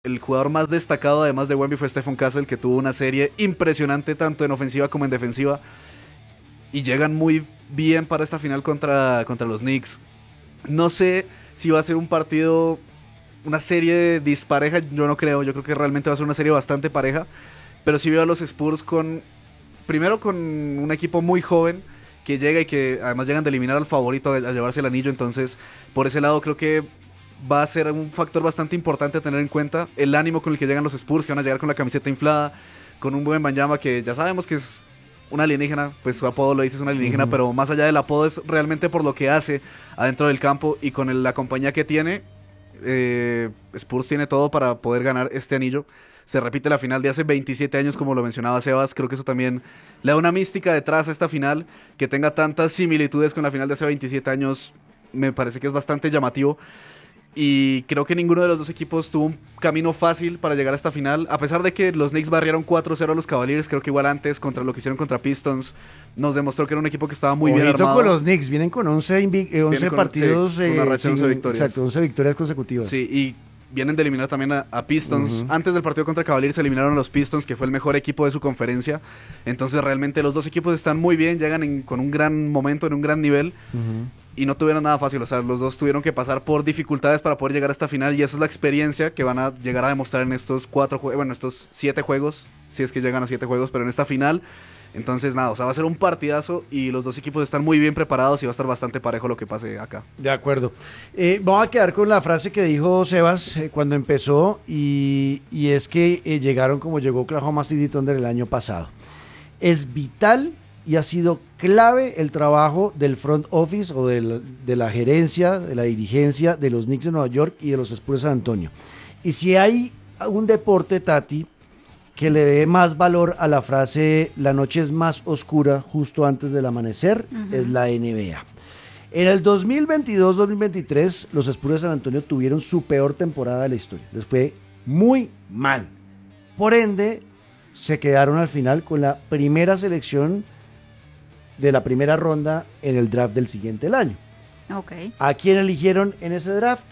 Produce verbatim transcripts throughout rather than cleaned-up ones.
el jugador más destacado además de Wemby fue Stephen Castle, que tuvo una serie impresionante tanto en ofensiva como en defensiva, y llegan muy bien para esta final contra, contra los Knicks. No sé si va a ser un partido, una serie dispareja, yo no creo, yo creo que realmente va a ser una serie bastante pareja, pero sí veo a los Spurs con, primero con un equipo muy joven, que llega y que además llegan de eliminar al favorito a, a llevarse el anillo, entonces por ese lado creo que va a ser un factor bastante importante a tener en cuenta, el ánimo con el que llegan los Spurs, que van a llegar con la camiseta inflada, con un buen Wembanyama que ya sabemos que es un alienígena, pues su apodo lo dice, es un alienígena, Ujú. pero más allá del apodo es realmente por lo que hace adentro del campo y con el- la compañía que tiene, eh, Spurs tiene todo para poder ganar este anillo. Se repite la final de hace veintisiete años, como lo mencionaba Sebas. Creo que eso también le da una mística detrás a esta final, que tenga tantas similitudes con la final de hace veintisiete años. Me parece que es bastante llamativo. Y creo que ninguno de los dos equipos tuvo un camino fácil para llegar a esta final. A pesar de que los Knicks barrieron cuatro cero a los Cavaliers, creo que igual antes, contra lo que hicieron contra Pistons, nos demostró que era un equipo que estaba muy bien Ojito con armado. los Knicks, vienen con once, invi- eh, Viene once con, sí, partidos, con una eh, racha de once sin, victorias. exacto, once victorias consecutivas. Sí, y vienen de eliminar también a, a Pistons. Ujú. Antes del partido contra Cavaliers se eliminaron a los Pistons, que fue el mejor equipo de su conferencia. Entonces realmente los dos equipos están muy bien, llegan en- con un gran momento, en un gran nivel. Ujú. Y no tuvieron nada fácil, o sea, los dos tuvieron que pasar por dificultades para poder llegar a esta final. Y esa es la experiencia que van a llegar a demostrar en estos cuatro juegos, bueno, estos siete juegos, si es que llegan a siete juegos, pero en esta final. Entonces nada, o sea, va a ser un partidazo y los dos equipos están muy bien preparados y va a estar bastante parejo lo que pase acá. De acuerdo. Eh, vamos a quedar con la frase que dijo Sebas eh, cuando empezó y, y es que eh, llegaron como llegó Oklahoma City Thunder el año pasado. Es vital y ha sido clave el trabajo del front office o del- de la gerencia, de la dirigencia de los Knicks de Nueva York y de los Spurs de San Antonio. Y si hay un deporte, Tati, que le dé más valor a la frase la noche es más oscura justo antes del amanecer, Ujú. es la N B A. En el dos mil veintidós dos mil veintitrés, los Spurs de San Antonio tuvieron su peor temporada de la historia. Les fue muy mal. Por ende, se quedaron al final con la primera selección de la primera ronda en el draft del siguiente el año. Ok. ¿A quién eligieron en ese draft?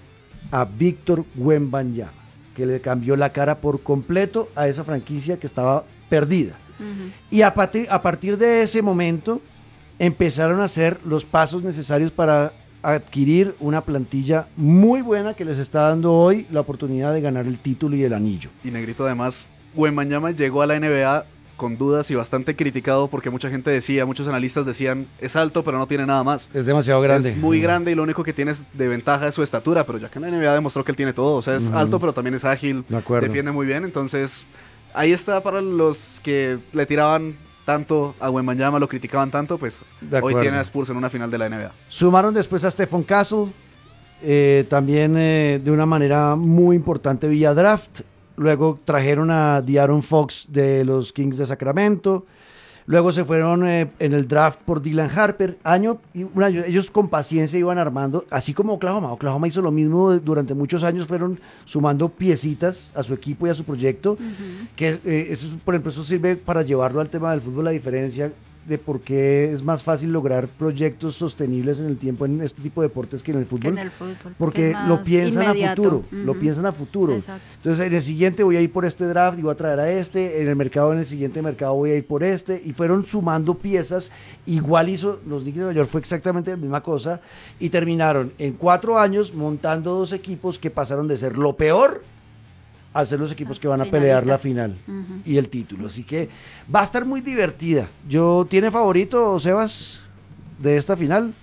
A Víctor Wembanyama, que le cambió la cara por completo a esa franquicia que estaba perdida. Ujú. Y a partir, a partir de ese momento empezaron a hacer los pasos necesarios para adquirir una plantilla muy buena que les está dando hoy la oportunidad de ganar el título y el anillo. Y Negrito, además, Wembanyama llegó a la N B A con dudas y bastante criticado porque mucha gente decía, muchos analistas decían, es alto pero no tiene nada más. Es demasiado grande. Es muy grande y lo único que tiene es de ventaja es su estatura, pero ya que en la N B A demostró que él tiene todo. O sea, es Ujú. alto pero también es ágil, De acuerdo. defiende muy bien. Entonces, ahí está para los que le tiraban tanto a Wembanyama, lo criticaban tanto, pues De hoy acuerdo. tiene a Spurs en una final de la N B A. Sumaron después a Stephen Castle, eh, también eh, de una manera muy importante vía draft. Luego trajeron a De'Aaron Fox de los Kings de Sacramento. Luego se fueron eh, en el draft por Dylan Harper. Año y un año. Ellos con paciencia iban armando, así como Oklahoma. Oklahoma hizo lo mismo durante muchos años, fueron sumando piecitas a su equipo y a su proyecto. Ujú. Que eh, eso, por ejemplo, eso sirve para llevarlo al tema del fútbol, la diferencia de por qué es más fácil lograr proyectos sostenibles en el tiempo en este tipo de deportes que en el Que fútbol. en el fútbol. Porque es lo más piensan inmediato. a futuro, lo Ujú. piensan a futuro. Exacto. Entonces, en el siguiente voy a ir por este draft y voy a traer a este, en el mercado, en el siguiente mercado voy a ir por este, y fueron sumando piezas. Igual hizo los Knicks de Nueva York, fue exactamente la misma cosa, y terminaron en cuatro años montando dos equipos que pasaron de ser lo peor a ser los equipos que van a pelear la final Ujú. y el título. Así que va a estar muy divertida. Yo, ¿tiene favorito, Sebas, de esta final?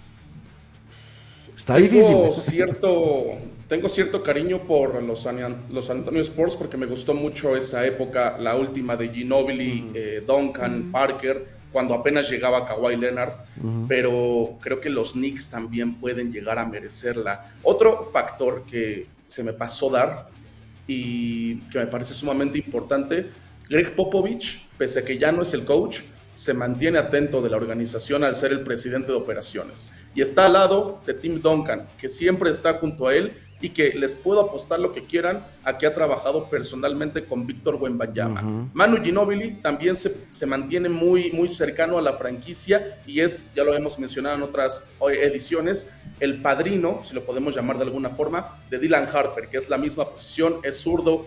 Está Tengo difícil. cierto, tengo cierto cariño por los San, los San Antonio Spurs porque me gustó mucho esa época, la última de Ginobili, eh, Duncan, Parker, cuando apenas llegaba Kawhi Leonard, pero creo que los Knicks también pueden llegar a merecerla. Otro factor que se me pasó dar y que me parece sumamente importante, Greg Popovich, pese a que ya no es el coach, se mantiene atento de la organización al ser el presidente de operaciones. Y está al lado de Tim Duncan, que siempre está junto a él y que les puedo apostar lo que quieran a que ha trabajado personalmente con Víctor Wembanyama. Uh-huh. Manu Ginóbili también se, se mantiene muy, muy cercano a la franquicia y es, ya lo hemos mencionado en otras ediciones, el padrino, si lo podemos llamar de alguna forma, de Dylan Harper, que es la misma posición, es zurdo,